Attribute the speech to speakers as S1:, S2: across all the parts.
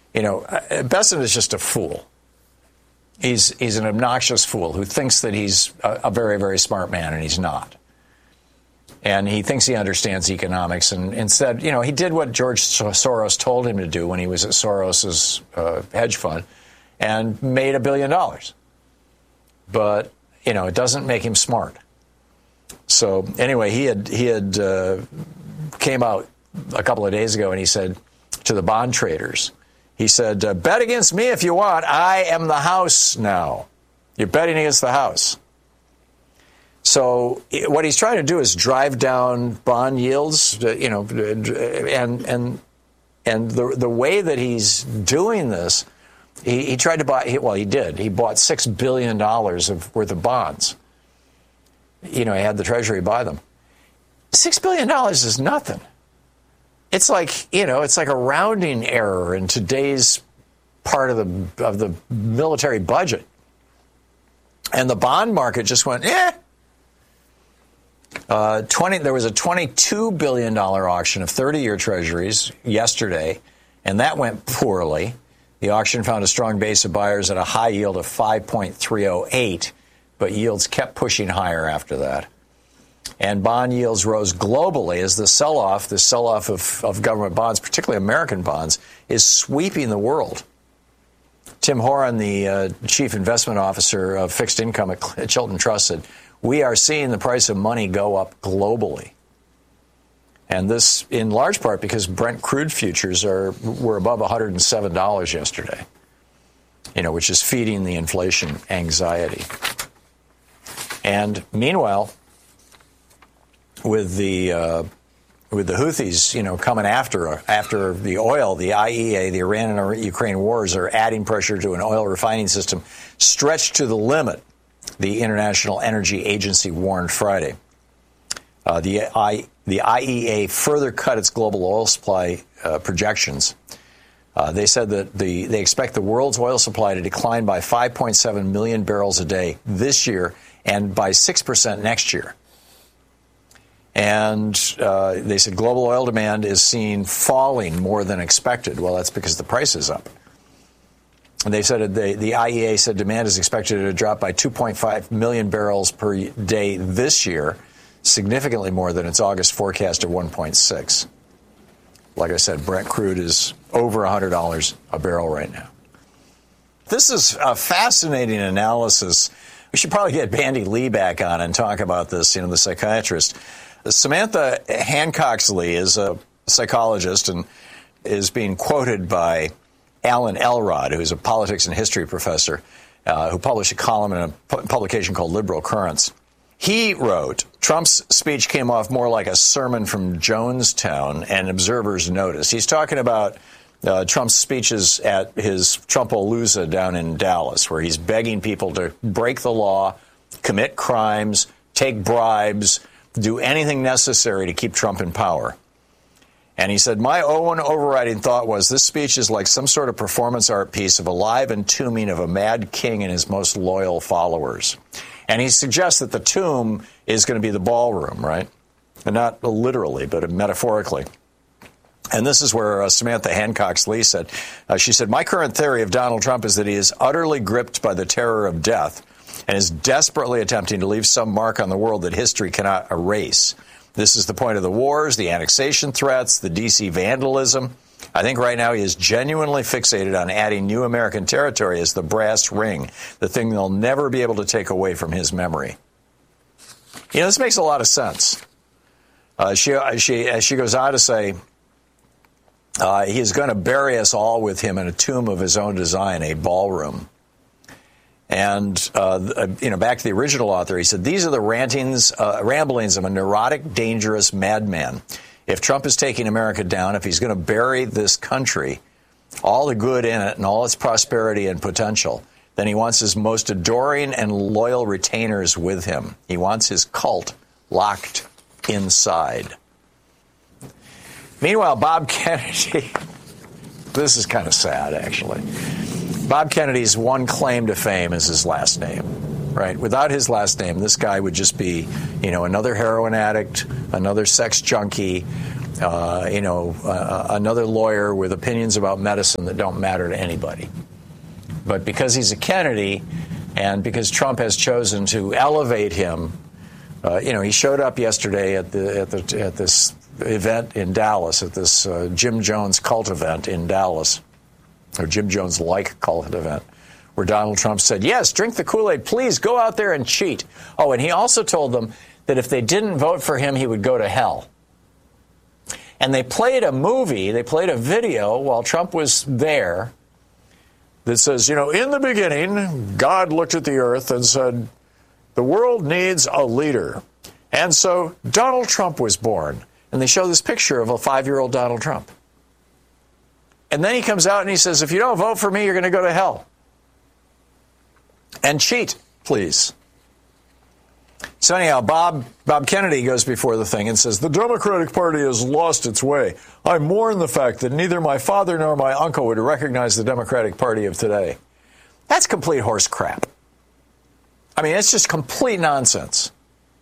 S1: Bessent is just a fool. He's an obnoxious fool who thinks that he's a very, very smart man, and he's not. And he thinks he understands economics, and instead, he did what George Soros told him to do when he was at Soros's hedge fund, and made $1 billion. But it doesn't make him smart. So anyway, he had came out a couple of days ago, and he said to the bond traders, he said, bet against me if you want. I am the house now. You're betting against the house. So what he's trying to do is drive down bond yields, and the way that he's doing this, he tried to buy. He did. He bought $6 billion worth of bonds. He had the Treasury buy them. $6 billion is nothing. It's like it's like a rounding error in today's part of the military budget. And the bond market just went, eh. There was a $22 billion auction of 30-year treasuries yesterday, and that went poorly. The auction found a strong base of buyers at a high yield of 5.308, but yields kept pushing higher after that. And bond yields rose globally as the sell-off of government bonds, particularly American bonds, is sweeping the world. Tim Horan, the chief investment officer of fixed income at Chilton Trust, said, we are seeing the price of money go up globally. And this in large part because Brent crude futures were above $107 yesterday, which is feeding the inflation anxiety. And meanwhile, with the Houthis, coming after the oil, the IEA, the Iran and Ukraine wars are adding pressure to an oil refining system stretched to the limit, the International Energy Agency warned Friday. The IEA further cut its global oil supply projections. They said that they expect the world's oil supply to decline by 5.7 million barrels a day this year and by 6% next year. And they said global oil demand is seen falling more than expected. Well, that's because the price is up. And they said the IEA said demand is expected to drop by 2.5 million barrels per day this year, significantly more than its August forecast of 1.6. Like I said, Brent crude is over $100 a barrel right now. This is a fascinating analysis. We should probably get Bandy Lee back on and talk about this, the psychiatrist. Samantha Hancox-Lee is a psychologist and is being quoted by Alan Elrod, who's a politics and history professor, who published a column in a publication called Liberal Currents. He wrote, Trump's speech came off more like a sermon from Jonestown and observers noticed. He's talking about Trump's speeches at his Trumpalooza down in Dallas, where he's begging people to break the law, commit crimes, take bribes, do anything necessary to keep Trump in power. And he said, my own overriding thought was this speech is like some sort of performance art piece of a live entombing of a mad king and his most loyal followers. And he suggests that the tomb is going to be the ballroom, right? And not literally, but metaphorically. And this is where Samantha Hancox-Lee said, she said, my current theory of Donald Trump is that he is utterly gripped by the terror of death and is desperately attempting to leave some mark on the world that history cannot erase. This is the point of the wars, the annexation threats, the D.C. vandalism. I think right now he is genuinely fixated on adding new American territory as the brass ring, the thing they'll never be able to take away from his memory. This makes a lot of sense. She goes on to say, he is going to bury us all with him in a tomb of his own design, a ballroom. And, back to the original author, he said, these are the ramblings of a neurotic, dangerous madman. If Trump is taking America down, if he's going to bury this country, all the good in it and all its prosperity and potential, then he wants his most adoring and loyal retainers with him. He wants his cult locked inside. Meanwhile, Bob Kennedy, this is kind of sad, actually. Bob Kennedy's one claim to fame is his last name, right? Without his last name, this guy would just be, another heroin addict, another sex junkie, another lawyer with opinions about medicine that don't matter to anybody. But because he's a Kennedy, and because Trump has chosen to elevate him, he showed up yesterday at this event in Dallas, at this Jim Jones cult event in Dallas, or Jim Jones-like cult event, where Donald Trump said, yes, drink the Kool-Aid, please go out there and cheat. Oh, and he also told them that if they didn't vote for him, he would go to hell. And they played a video while Trump was there that says, in the beginning, God looked at the earth and said, the world needs a leader. And so Donald Trump was born. And they show this picture of a 5-year-old Donald Trump. And then he comes out and he says, if you don't vote for me, you're going to go to hell. And cheat, please. So anyhow, Bob Kennedy goes before the thing and says, the Democratic Party has lost its way. I mourn the fact that neither my father nor my uncle would recognize the Democratic Party of today. That's complete horse crap. I mean, it's just complete nonsense.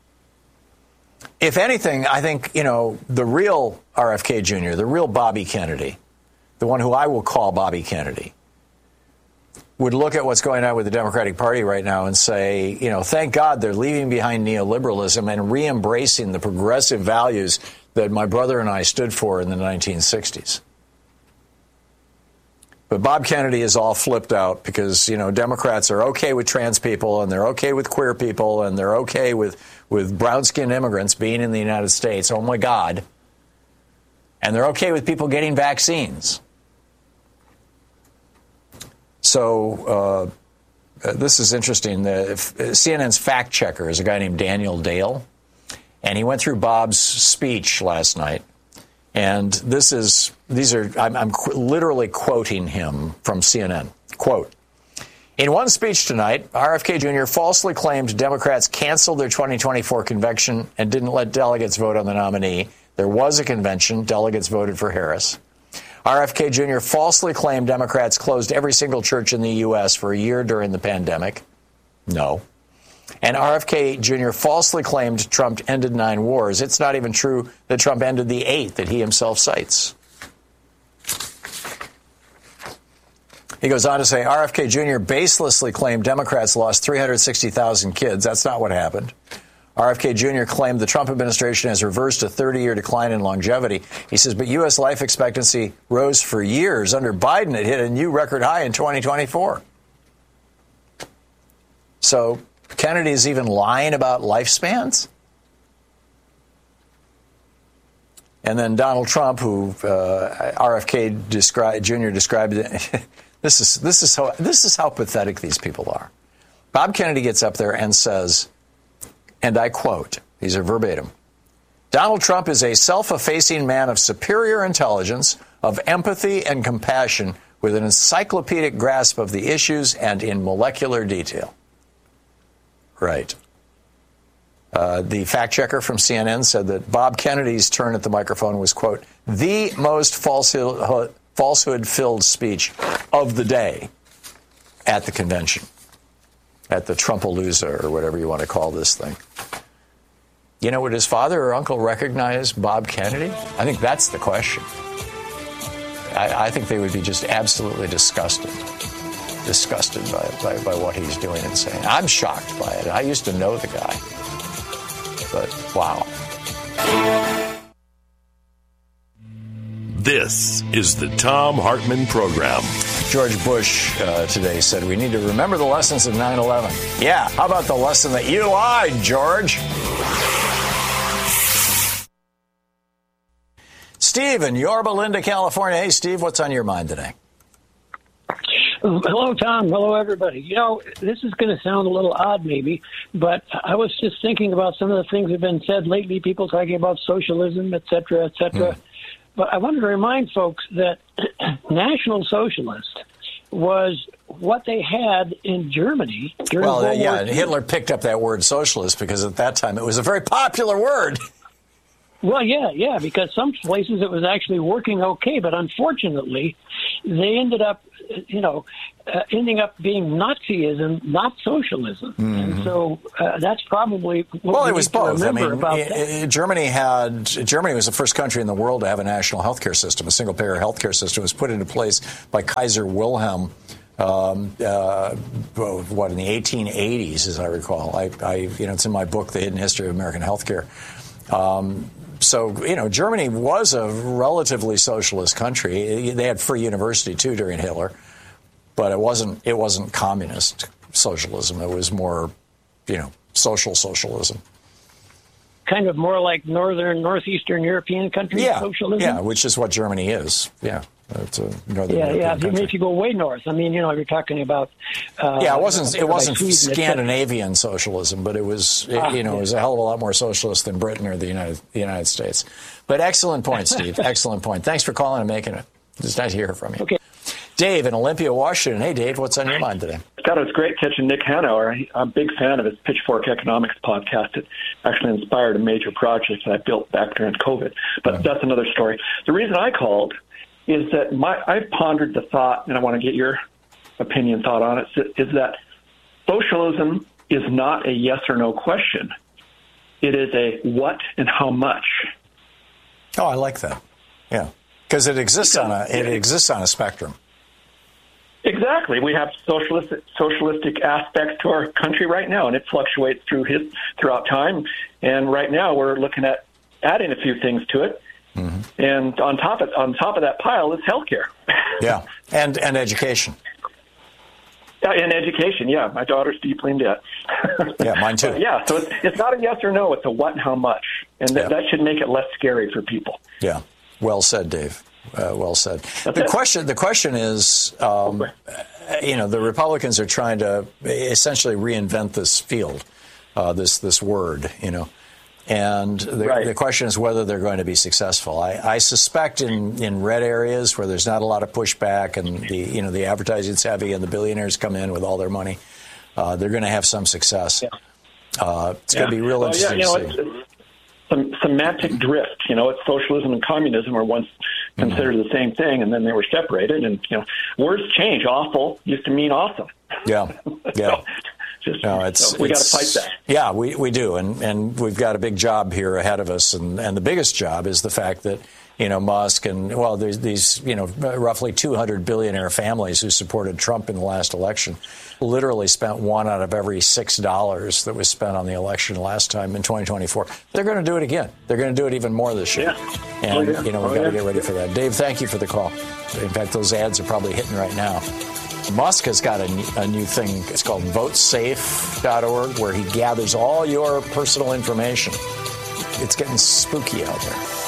S1: If anything, I think, the real RFK Jr., the real Bobby Kennedy, the one who I will call Bobby Kennedy, would look at what's going on with the Democratic Party right now and say, thank God they're leaving behind neoliberalism and re-embracing the progressive values that my brother and I stood for in the 1960s. But Bob Kennedy is all flipped out because, Democrats are okay with trans people and they're okay with queer people and they're okay with brown-skinned immigrants being in the United States. Oh, my God. And they're okay with people getting vaccines. So this is interesting. CNN's fact checker is a guy named Daniel Dale, and he went through Bob's speech last night. And I'm literally quoting him from CNN. Quote, in one speech tonight, RFK Jr. falsely claimed Democrats canceled their 2024 convention and didn't let delegates vote on the nominee. There was a convention. Delegates voted for Harris. RFK Jr. falsely claimed Democrats closed every single church in the U.S. for a year during the pandemic. No. And RFK Jr. falsely claimed Trump ended 9 wars. It's not even true that Trump ended the 8th that he himself cites. He goes on to say, RFK Jr. baselessly claimed Democrats lost 360,000 kids. That's not what happened. RFK Jr. claimed the Trump administration has reversed a 30-year decline in longevity. He says, but U.S. life expectancy rose for years. Under Biden, it hit a new record high in 2024. So Kennedy is even lying about lifespans? And then Donald Trump, who RFK Jr. described it, this is how pathetic these people are. Bob Kennedy gets up there and says, and I quote, these are verbatim, Donald Trump is a self-effacing man of superior intelligence, of empathy and compassion, with an encyclopedic grasp of the issues and in molecular detail. Right. The fact checker from CNN said that Bob Kennedy's turn at the microphone was, quote, the most falsehood-filled speech of the day at the convention, at the Trumpalooza or whatever you want to call this thing. Would his father or uncle recognize Bob Kennedy? I think that's the question. I think they would be just absolutely disgusted by what he's doing and saying. I'm shocked by it. I used to know the guy. But, wow.
S2: This is the Thom Hartmann Program.
S1: George Bush today said we need to remember the lessons of 9/11. Yeah, how about the lesson that you lied, George? Steve in Yorba Linda, California. Hey, Steve, what's on your mind today?
S3: Hello, Tom. Hello, everybody. This is going to sound a little odd maybe, but I was just thinking about some of the things that have been said lately, people talking about socialism, et cetera, et cetera. But I wanted to remind folks that National Socialist was what they had in Germany during World War II.
S1: Hitler picked up that word socialist because at that time it was a very popular word.
S3: Well, yeah, because some places it was actually working okay, but unfortunately, they ended up ending up being Nazism, not socialism. And so that's probably what
S1: it was both. I mean,
S3: that.
S1: Germany was the first country in the world to have a national healthcare system. A single-payer healthcare system was put into place by Kaiser Wilhelm. In the 1880s, as I recall. It's in my book, The Hidden History of American Healthcare. So Germany was a relatively socialist country. They had free university too during Hitler, but it wasn't communist socialism. It was more, social socialism.
S3: Kind of more like northeastern European countries socialism.
S1: Yeah, which is what Germany is. Yeah. It's a northern European country.
S3: If you go way north, you're talking about.
S1: It wasn't Scandinavian socialism, but it was it was a hell of a lot more socialist than Britain or the United States. But excellent point, Steve. Excellent point. Thanks for calling and making it. It's nice to hear from you.
S3: Okay.
S1: Dave in Olympia, Washington. Hey, Dave, what's on your mind today?
S4: Scott, it was great catching Nick Hanauer. I'm a big fan of his Pitchfork Economics podcast. It actually inspired a major project that I built back during COVID. But that's another story. The reason I called is that I've pondered the thought, and I want to get your thought on it, is that socialism is not a yes or no question. It is a what and how much.
S1: Oh, I like that. Yeah, because it exists on a spectrum.
S4: Exactly. We have socialistic aspects to our country right now, and it fluctuates throughout time. And right now, we're looking at adding a few things to it. Mm-hmm. And on top of that pile is healthcare.
S1: Yeah, and education.
S4: And education, yeah. My daughter's deeply in debt.
S1: Yeah, mine too.
S4: So it's not a yes or no. It's a what and how much. And that should make it less scary for people.
S1: Yeah. Well said, Dave. Well said. The question is, the Republicans are trying to essentially reinvent this field, this word, And the question is whether they're going to be successful. I suspect in red areas where there's not a lot of pushback and the advertising's heavy and the billionaires come in with all their money, they're going to have some success. Yeah. It's going to be real interesting to see.
S4: Some semantic drift. It's socialism and communism were once considered the same thing, and then they were separated. And words change. Awful used to mean awesome.
S1: Yeah. Yeah.
S4: We got to fight that.
S1: Yeah, we do, and we've got a big job here ahead of us, and the biggest job is the fact that Musk and there's these roughly 200 billionaire families who supported Trump in the last election, literally spent $1 out of every $6 that was spent on the election last time in 2024. They're going to do it again. They're going to do it even more this year, and we've got to get ready for that. Dave, thank you for the call. In fact, those ads are probably hitting right now. Musk has got a new thing. It's called votesafe.org, where he gathers all your personal information. It's getting spooky out there.